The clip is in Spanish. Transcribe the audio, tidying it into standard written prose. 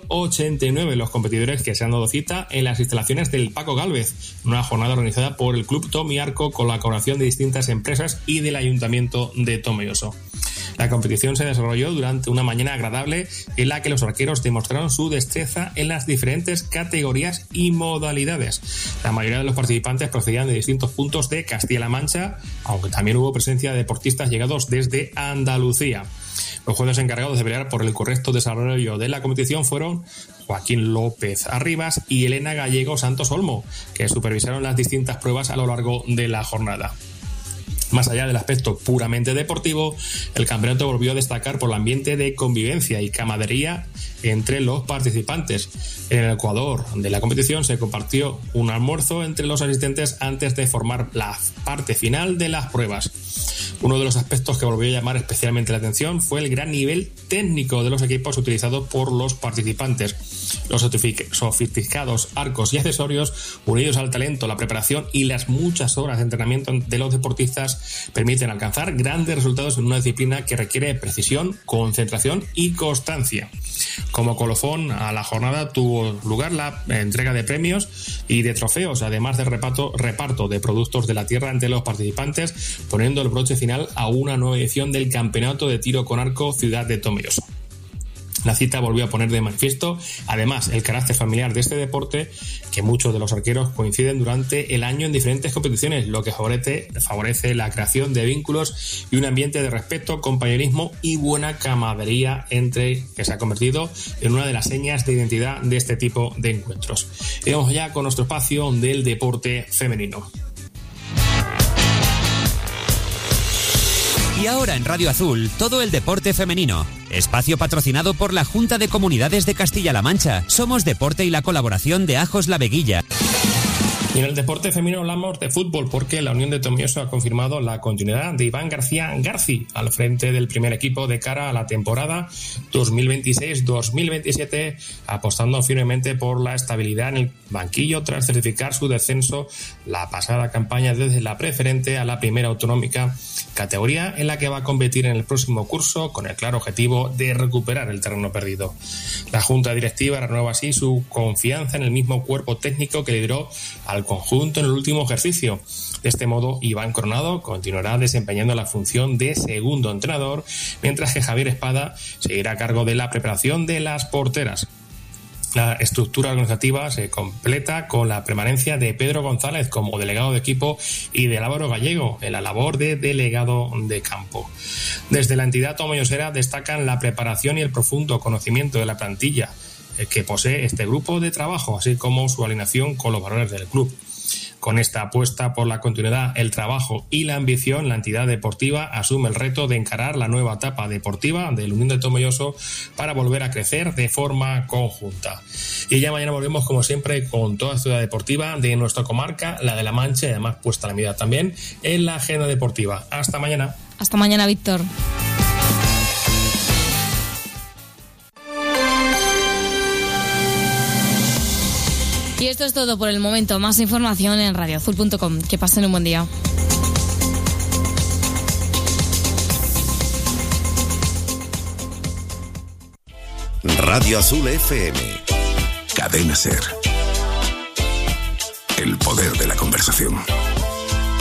89 los competidores que se han dado cita en las instalaciones del Paco Gálvez, una jornada organizada por el Club Tomiarco con la colaboración de distintas empresas y del Ayuntamiento de Tomelloso. La competición se desarrolló durante una mañana agradable en la que los arqueros demostraron su destreza en las diferentes categorías y modalidades. La mayoría de los participantes procedían de distintos puntos de Castilla-La Mancha, aunque también hubo presencia de deportistas llegados desde Andalucía. Los jueces encargados de pelear por el correcto desarrollo de la competición fueron Joaquín López Arribas y Elena Gallego Santos Olmo, que supervisaron las distintas pruebas a lo largo de la jornada. Más allá del aspecto puramente deportivo, el campeonato volvió a destacar por el ambiente de convivencia y camaradería entre los participantes. En el Ecuador de la competición se compartió un almuerzo entre los asistentes antes de formar la parte final de las pruebas. Uno de los aspectos que volvió a llamar especialmente la atención fue el gran nivel técnico de los equipos utilizados por los participantes. Los sofisticados arcos y accesorios, unidos al talento, la preparación y las muchas horas de entrenamiento de los deportistas, permiten alcanzar grandes resultados en una disciplina que requiere precisión, concentración y constancia. Como colofón a la jornada tuvo lugar la entrega de premios y de trofeos, además del reparto de productos de la tierra entre los participantes, poniendo el broche final a una nueva edición del Campeonato de Tiro con Arco Ciudad de Tomelloso. La cita volvió a poner de manifiesto, además, el carácter familiar de este deporte, que muchos de los arqueros coinciden durante el año en diferentes competiciones, lo que favorece la creación de vínculos y un ambiente de respeto, compañerismo y buena camaradería que se ha convertido en una de las señas de identidad de este tipo de encuentros. Y vamos ya con nuestro espacio del deporte femenino. Y ahora en Radio Azul, todo el deporte femenino. Espacio patrocinado por la Junta de Comunidades de Castilla-La Mancha. Somos Deporte y la colaboración de Ajos La Veguilla. Y en el deporte femenino hablamos de fútbol porque la Unión de Tomelloso ha confirmado la continuidad de Iván García Garci al frente del primer equipo de cara a la temporada 2026-2027, apostando firmemente por la estabilidad en el banquillo tras certificar su descenso la pasada campaña desde la preferente a la primera autonómica, categoría en la que va a competir en el próximo curso con el claro objetivo de recuperar el terreno perdido. La Junta Directiva renueva así su confianza en el mismo cuerpo técnico que lideró al conjunto en el último ejercicio. De este modo, Iván Coronado continuará desempeñando la función de segundo entrenador, mientras que Javier Espada seguirá a cargo de la preparación de las porteras. La estructura organizativa se completa con la permanencia de Pedro González como delegado de equipo y de Álvaro Gallego en la labor de delegado de campo. Desde la entidad tomellosera destacan la preparación y el profundo conocimiento de la plantilla que posee este grupo de trabajo, así como su alineación con los valores del club. Con esta apuesta por la continuidad, el trabajo y la ambición, la entidad deportiva asume el reto de encarar la nueva etapa deportiva del Unión de Tomelloso para volver a crecer de forma conjunta. Y ya mañana volvemos, como siempre, con toda la ciudad deportiva de nuestra comarca, la de La Mancha, y además puesta la mirada también en la agenda deportiva. Hasta mañana. Hasta mañana, Víctor. Y esto es todo por el momento. Más información en radioazul.com. Que pasen un buen día. Radio Azul FM. Cadena SER. El poder de la conversación.